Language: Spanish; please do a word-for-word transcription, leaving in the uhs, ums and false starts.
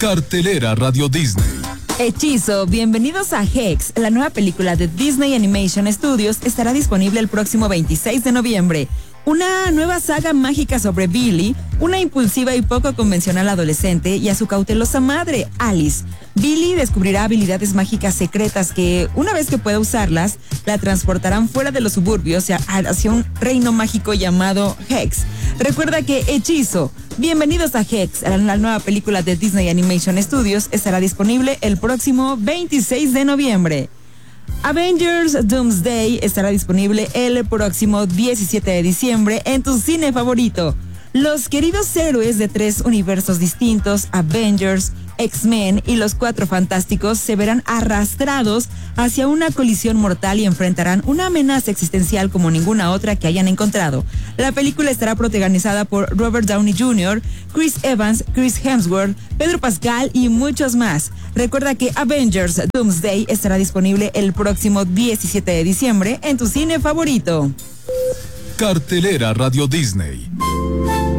Cartelera Radio Disney. Hechizo, bienvenidos a Hex. La nueva película de Disney Animation Studios estará disponible el próximo veintiséis de noviembre. Una nueva saga mágica sobre Billy, una impulsiva y poco convencional adolescente, y a su cautelosa madre, Alice. Billy descubrirá habilidades mágicas secretas que, una vez que pueda usarlas, la transportarán fuera de los suburbios hacia un reino mágico llamado Hex. Recuerda que Hechizo, bienvenidos a Hex, la nueva película de Disney Animation Studios, estará disponible el próximo veintiséis de noviembre. Avengers Doomsday estará disponible el próximo diecisiete de diciembre en tu cine favorito. Los queridos héroes de tres universos distintos, Avengers, X-Men y los Cuatro Fantásticos, se verán arrastrados hacia una colisión mortal y enfrentarán una amenaza existencial como ninguna otra que hayan encontrado. La película estará protagonizada por Robert Downey junior, Chris Evans, Chris Hemsworth, Pedro Pascal y muchos más. Recuerda que Avengers Doomsday estará disponible el próximo diecisiete de diciembre en tu cine favorito. Cartelera Radio Disney.